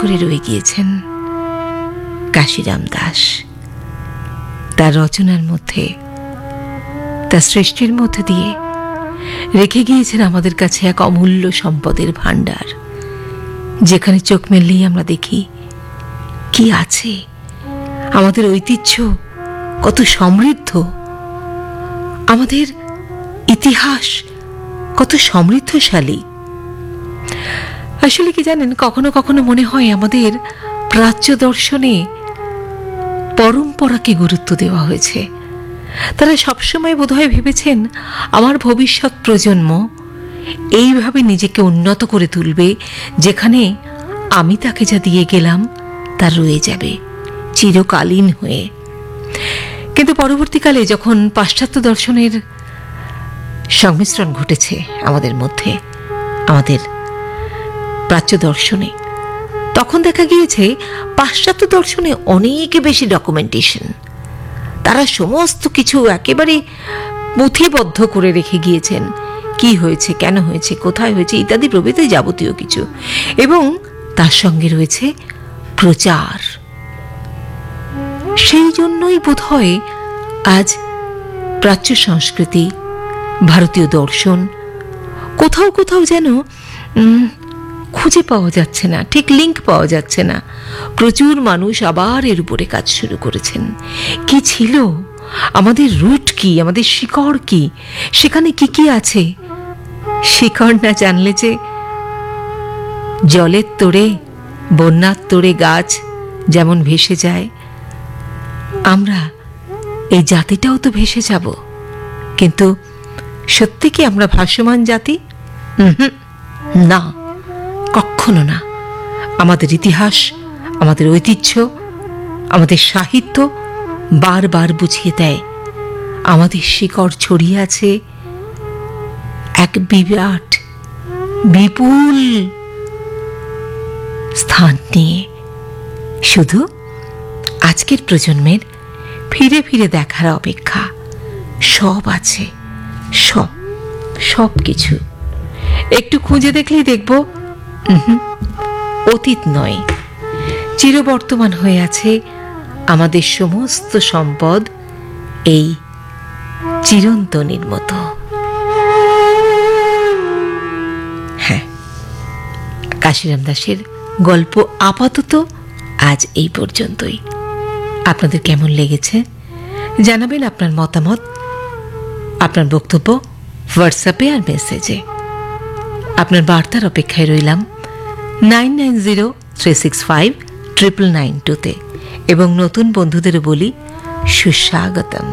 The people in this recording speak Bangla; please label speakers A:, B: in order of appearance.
A: করে রয়ে গিয়েছেন কাশিরাম দাস। তার রচনার মধ্যে, তার সৃষ্টির মধ্যে দিয়ে রেখে গিয়েছেন আমাদের কাছে এক অমূল্য সম্পদের ভাণ্ডার, যেখানে চোখ মেললেই আমরা দেখি কি আছে। আমাদের ঐতিহ্য কত সমৃদ্ধ, আমাদের ইতিহাস কত সমৃদ্ধশালী। আসলে কি জানেন, কখনো কখনো মনে হয় আমাদের প্রাচ্য দর্শনে পরম্পরাকে গুরুত্ব দেওয়া হয়েছে। তারা সবসময় বোধহয় ভেবেছেন আমার ভবিষ্যৎ প্রজন্ম এইভাবে নিজেকে উন্নত করে তুলবে, যেখানে আমি তাকে যা দিয়ে গেলাম তা রয়ে যাবে চিরকালীন হয়ে। কিন্তু পরবর্তীকালে যখন পাশ্চাত্য দর্শনের সংমিশ্রণ ঘটেছে আমাদের মধ্যে, আমাদের প্রাচ্য দর্শনে, তখন দেখা গিয়েছে পাশ্চাত্য দর্শনে অনেক বেশি ডকুমেন্টেশন। তারা সমস্ত কিছু একেবারে পুঁথিবদ্ধ করে রেখে গিয়েছেন, কি হয়েছে, কেন হয়েছে, কোথায় হয়েছে ইত্যাদি প্রভৃতি যাবতীয় কিছু। এবং তার সঙ্গে রয়েছে প্রচার। সেই জন্যই বোধহয় আজ প্রাচ্য সংস্কৃতি, ভারতীয় দর্শন কোথাও কোথাও যেন খুঁজে পাওয়া যাচ্ছে না, ঠিক লিঙ্ক পাওয়া যাচ্ছে না। প্রচুর মানুষ আবার এর উপরে কাজ শুরু করেছেন। কি ছিল, আমাদের রুট কি, আমাদের শিকড় কি, সেখানে কি কি আছে। শিকড় না জানলে যে জলের তোড়ে, বন্যার তোড়ে গাছ যেমন ভেসে যায়, আমরা এই জাতিটাও তো ভেসে যাব। কিন্তু সত্যি কি আমরা ভাসমান জাতি? না, কখনো না। আমাদের ইতিহাস, আমাদের ঐতিহ্য, আমাদের সাহিত্য বারবার বুঝিয়ে দেয় আমাদের শিকড় ছড়িয়ে আছে এক বিরাট বিপুল স্থান নিয়ে। শুধু আজকের প্রজন্মের ফিরে ফিরে দেখার অপেক্ষা। সব আছে, সব সব কিছু একটু খুঁজে দেখলেই দেখব অতীত নয়, চিরবর্তমান হয়ে আছে আমাদের সমস্ত সম্পদ, এই চিরন্তনীর মতো। হ্যাঁ, কাশিরাম দাসের গল্প আপাতত আজ এই পর্যন্তই। আপনাদের কেমন লেগেছে জানাবেন আপনার মতামত, আপনার বক্তব্য হোয়াটসঅ্যাপে আর মেসেজে। আপনার বার্তার অপেক্ষায় রইলাম 9903659992 এবং নতুন বন্ধুদেরও বলি সুস্বাগতম।